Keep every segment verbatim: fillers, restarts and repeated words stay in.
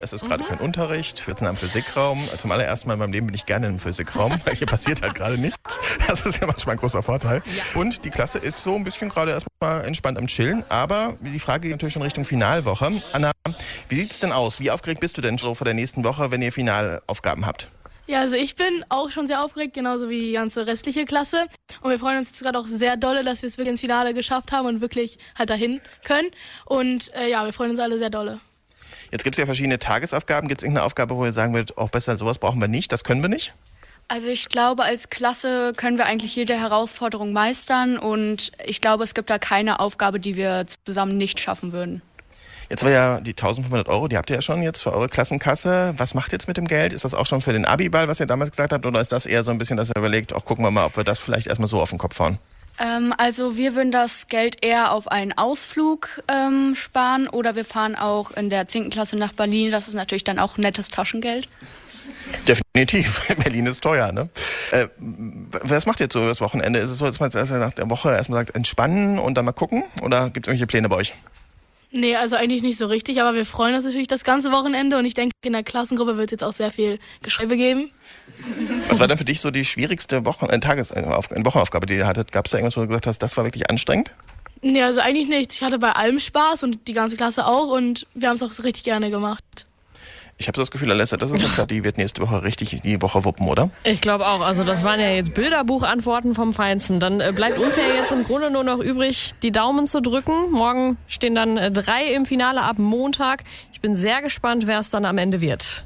Es ist gerade kein Unterricht, wir sind am Physikraum. Zum allerersten Mal in meinem Leben bin ich gerne im Physikraum, weil hier passiert halt gerade nichts. Das ist ja manchmal ein großer Vorteil. Ja. Und die Klasse ist so ein bisschen gerade erstmal entspannt am Chillen. Aber die Frage geht natürlich schon Richtung Finalwoche. Anna, wie sieht es denn aus? Wie aufgeregt bist du denn so vor der nächsten Woche, wenn ihr Finalaufgaben habt? Ja, also ich bin auch schon sehr aufgeregt, genauso wie die ganze restliche Klasse. Und wir freuen uns jetzt gerade auch sehr dolle, dass wir es wirklich ins Finale geschafft haben und wirklich halt dahin können. Und äh, ja, wir freuen uns alle sehr dolle. Jetzt gibt es ja verschiedene Tagesaufgaben. Gibt es irgendeine Aufgabe, wo ihr sagen würdet, auch besser, sowas brauchen wir nicht, das können wir nicht? Also ich glaube, als Klasse können wir eigentlich jede Herausforderung meistern und ich glaube, es gibt da keine Aufgabe, die wir zusammen nicht schaffen würden. Jetzt war ja die eintausendfünfhundert Euro, die habt ihr ja schon jetzt für eure Klassenkasse. Was macht ihr jetzt mit dem Geld? Ist das auch schon für den Abiball, was ihr damals gesagt habt, oder ist das eher so ein bisschen, dass ihr überlegt, auch gucken wir mal, ob wir das vielleicht erstmal so auf den Kopf hauen? Ähm, also wir würden das Geld eher auf einen Ausflug ähm, sparen oder wir fahren auch in der zehnten Klasse nach Berlin. Das ist natürlich dann auch nettes Taschengeld. Definitiv. Berlin ist teuer, ne? Äh, was macht ihr jetzt so das Wochenende? Ist es so, dass man jetzt nach der Woche erstmal sagt, entspannen und dann mal gucken? Oder gibt es irgendwelche Pläne bei euch? Nee, also eigentlich nicht so richtig, aber wir freuen uns natürlich das ganze Wochenende und ich denke, in der Klassengruppe wird es jetzt auch sehr viel Geschreibe geben. Was war denn für dich so die schwierigste Wochen äh, Tages äh, Wochenaufgabe, die ihr hattet? Gab es da irgendwas, wo du gesagt hast, das war wirklich anstrengend? Nee, also eigentlich nicht. Ich hatte bei allem Spaß und die ganze Klasse auch und wir haben es auch richtig gerne gemacht. Ich habe so das Gefühl, Alessa, das ist klar, die wird nächste Woche richtig die Woche wuppen, oder? Ich glaube auch. Also das waren ja jetzt Bilderbuchantworten vom Feinsten. Dann äh, bleibt uns ja jetzt im Grunde nur noch übrig, die Daumen zu drücken. Morgen stehen dann äh, drei im Finale ab Montag. Ich bin sehr gespannt, wer es dann am Ende wird.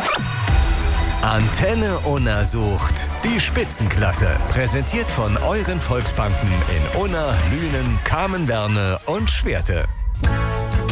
Antenne Unna sucht die Spitzenklasse. Präsentiert von euren Volksbanken in Unna, Lünen, Kamenberne und Schwerte.